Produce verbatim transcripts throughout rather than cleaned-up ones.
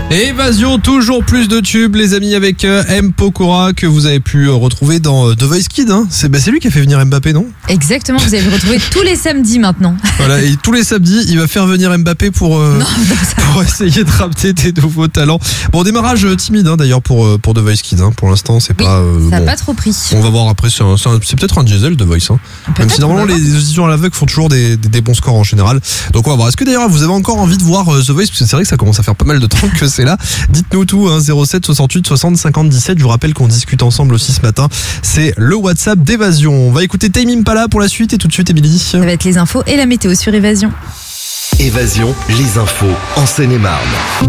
Évasion, toujours plus de tubes, les amis, avec euh, M. Pokora, que vous avez pu euh, retrouver dans euh, The Voice Kids. Hein. C'est, bah, c'est lui qui a fait venir Mbappé, non ? Exactement, vous allez le retrouver tous les samedis maintenant. Voilà, et tous les samedis, il va faire venir Mbappé pour, euh, Non, non, ça- pour essayer de ramener des nouveaux talents. Bon, démarrage euh, timide hein, d'ailleurs pour, euh, pour The Voice Kids. Hein. Pour l'instant, c'est Oui, pas. euh, ça n'a bon. pas trop pris. On va voir après, c'est, un- c'est, un- c'est peut-être un diesel The Voice. Hein. Même Peut-être, si normalement on va les auditions à l'aveugle font toujours des, des, des bons scores en général. Donc on va voir. Est-ce que d'ailleurs vous avez encore envie de voir euh, The Voice ? Parce que c'est vrai que ça commence à faire pas mal de temps que c'est là. Dites-nous tout, hein, zéro sept soixante-huit soixante cinquante dix-sept. Je vous rappelle qu'on discute ensemble aussi ce matin. C'est le WhatsApp d'Évasion. On va écouter Tame Impala pour la suite et tout de suite Émilie. Ça va être les infos et la météo sur Évasion. Évasion, les infos en Seine-et-Marne.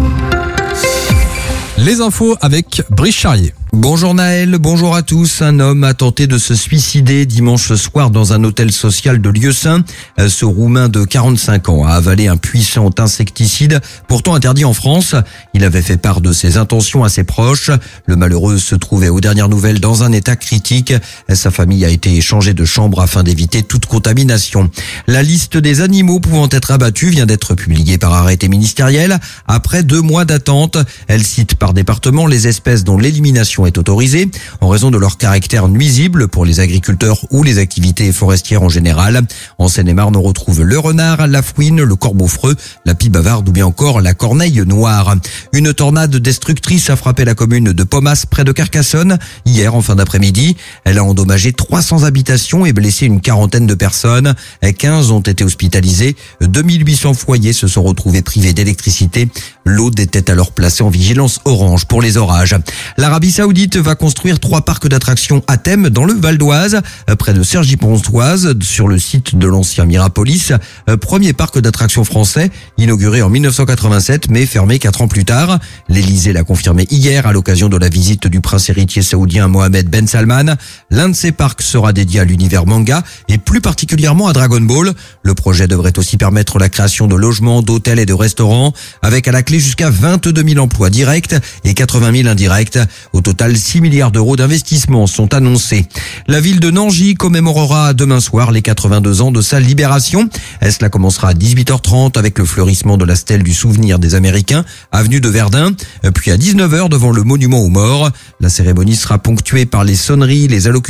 Les infos avec Brice Charrier. Bonjour Naël, bonjour à tous. Un homme a tenté de se suicider dimanche soir dans un hôtel social de Lieusaint. Ce Roumain de quarante-cinq ans a avalé un puissant insecticide, pourtant interdit en France. Il avait fait part de ses intentions à ses proches. Le malheureux se trouvait aux dernières nouvelles dans un état critique. Sa famille a été échangée de chambre afin d'éviter toute contamination. La liste des animaux pouvant être abattus vient d'être publiée par arrêté ministériel. Après deux mois d'attente, elle cite par département les espèces dont l'élimination est autorisée en raison de leur caractère nuisible pour les agriculteurs ou les activités forestières en général. En Seine-et-Marne, on retrouve le renard, la fouine, le corbeau-freux, la pie bavarde ou bien encore la corneille noire. Une tornade destructrice a frappé la commune de Pommas près de Carcassonne hier en fin d'après-midi. Elle a endommagé trois cents habitations et blessé une quarantaine de personnes. quinze ont été hospitalisés. deux mille huit cents foyers se sont retrouvés privés d'électricité. L'Aude était alors placée en vigilance orange pour les orages. L'Arabie Saoudite va construire trois parcs d'attractions à thème dans le Val d'Oise, près de Cergy-Pontoise, sur le site de l'ancien Mirapolis. Premier parc d'attractions français, inauguré en mille neuf cent quatre-vingt-sept, mais fermé quatre ans plus tard. L'Élysée l'a confirmé hier à l'occasion de la visite du prince héritier saoudien Mohamed Ben Salman. L'un de ces parcs sera dédié à l'univers manga et plus particulièrement à Dragon Ball. Le projet devrait aussi permettre la création de logements, d'hôtels et de restaurants, avec à la clé jusqu'à vingt-deux mille emplois directs et quatre-vingt mille indirects. Au total, six milliards d'euros d'investissement sont annoncés. La ville de Nangy commémorera demain soir les quatre-vingt-deux ans de sa libération. Cela commencera à dix-huit heures trente avec le fleurissement de la stèle du souvenir des Américains, avenue de Verdun, puis à dix-neuf heures devant le monument aux morts. La cérémonie sera ponctuée par les sonneries, les allocutions